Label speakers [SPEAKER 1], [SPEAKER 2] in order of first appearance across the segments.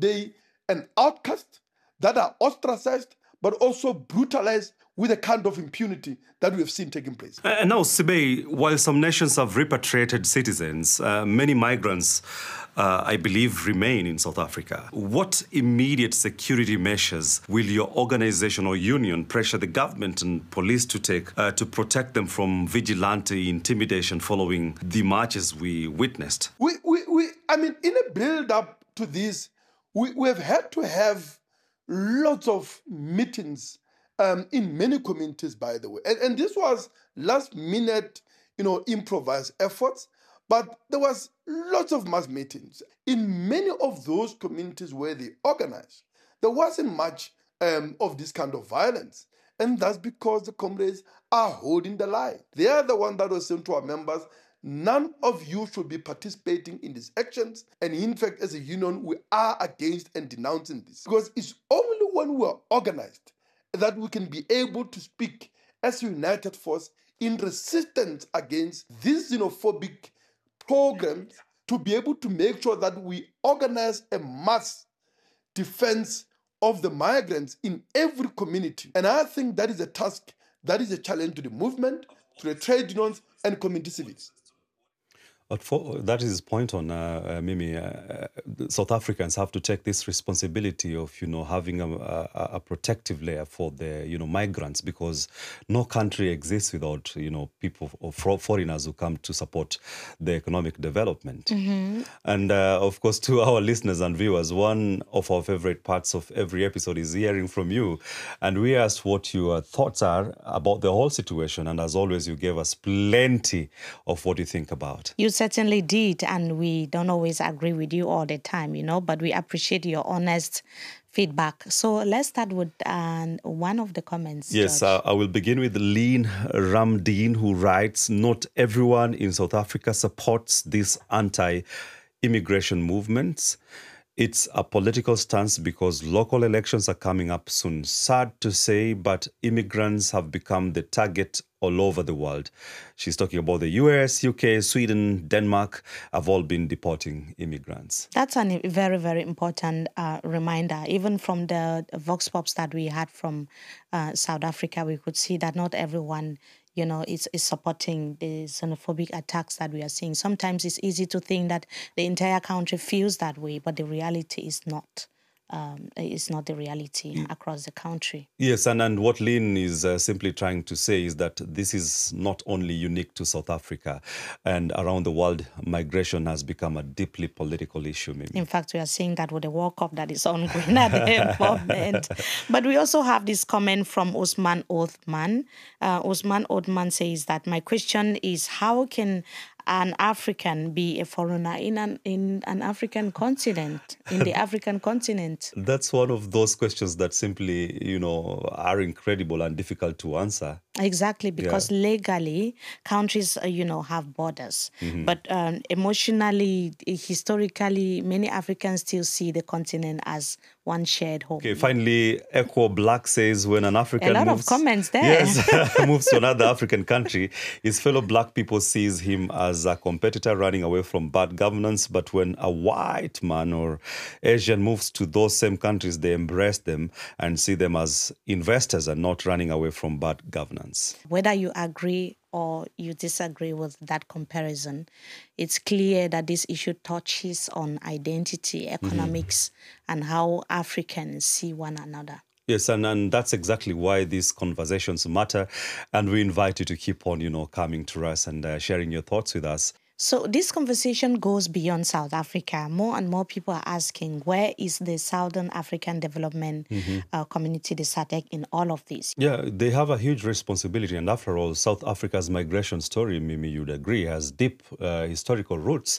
[SPEAKER 1] today an outcast, that are ostracized, but also brutalized with the kind of impunity that we have seen taking place.
[SPEAKER 2] And now, Sibey, while some nations have repatriated citizens, many migrants, I believe, remain in South Africa. What immediate security measures will your organization or union pressure the government and police to take to protect them from vigilante intimidation following the marches we witnessed?
[SPEAKER 1] In a build-up to this, we have had to have lots of meetings in many communities, by the way. And this was last-minute, improvised efforts, but there was lots of mass meetings. In many of those communities where they organized, there wasn't much of this kind of violence. And that's because the comrades are holding the line. They are the one that was saying to our members, none of you should be participating in these actions. And in fact, as a union, we are against and denouncing this. Because it's only when we are organized that we can be able to speak as a united force in resistance against these xenophobic programs, to be able to make sure that we organize a mass defense of the migrants in every community. And I think that is a task, that is a challenge to the movement, to the trade unions and community civics.
[SPEAKER 2] But that is his point on, Mimi, South Africans have to take this responsibility of, having a protective layer for the, migrants, because no country exists without, people or foreigners who come to support the economic development. Mm-hmm. And of course, to our listeners and viewers, one of our favorite parts of every episode is hearing from you. And we asked what your thoughts are about the whole situation. And as always, you gave us plenty of what you think about.
[SPEAKER 3] You certainly did, and we don't always agree with you all the time, but we appreciate your honest feedback. So let's start with one of the comments.
[SPEAKER 2] Yes, I will begin with Lean Ramdeen, who writes, not everyone in South Africa supports these anti-immigration movements. It's a political stance because local elections are coming up soon. Sad to say, but immigrants have become the target all over the world. She's talking about the US, UK, Sweden, Denmark have all been deporting immigrants.
[SPEAKER 3] That's a very, very important reminder. Even from the vox pops that we had from South Africa, we could see that not everyone is supporting the xenophobic attacks that we are seeing. Sometimes it's easy to think that the entire country feels that way, but the reality is not. It's not the reality across the country.
[SPEAKER 2] Yes, and what Lynn is simply trying to say is that this is not only unique to South Africa, and around the world, migration has become a deeply political issue. Maybe.
[SPEAKER 3] In fact, we are seeing that with the World Cup that is ongoing at the moment. But we also have this comment from Osman Othman. Osman Othman says that my question is, how can an African be a foreigner in an African continent, in the African continent?
[SPEAKER 2] That's one of those questions that simply, are incredible and difficult to answer.
[SPEAKER 3] Exactly, because legally, countries, have borders. Mm-hmm. But emotionally, historically, many Africans still see the continent as one shared home.
[SPEAKER 2] Okay, finally, Echo Black says when an African
[SPEAKER 3] of comments there.
[SPEAKER 2] Yes, moves to another African country, his fellow black people sees him as a competitor running away from bad governance. But when a white man or Asian moves to those same countries, they embrace them and see them as investors and not running away from bad governance.
[SPEAKER 3] Whether you agree or you disagree with that comparison, it's clear that this issue touches on identity, economics, and how Africans see one another.
[SPEAKER 2] Yes, and that's exactly why these conversations matter. And we invite you to keep on, coming to us and sharing your thoughts with us.
[SPEAKER 3] So this conversation goes beyond South Africa. More and more people are asking, where is the Southern African Development Community, the SADC, in all of this?
[SPEAKER 2] Yeah, they have a huge responsibility. And after all, South Africa's migration story, Mimi, you'd agree, has deep historical roots.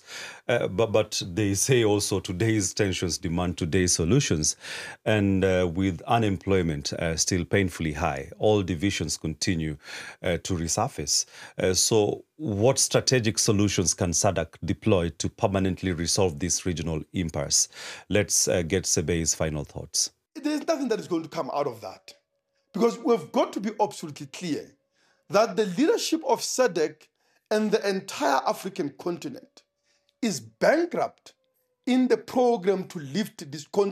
[SPEAKER 2] But they say also today's tensions demand today's solutions. And with unemployment still painfully high, all divisions continue to resurface. So what strategic solutions can SADC deploy to permanently resolve this regional impasse? Let's get Sebei's final thoughts.
[SPEAKER 1] There's nothing that is going to come out of that, because we've got to be absolutely clear that the leadership of SADC and the entire African continent is bankrupt in the program to lift this continent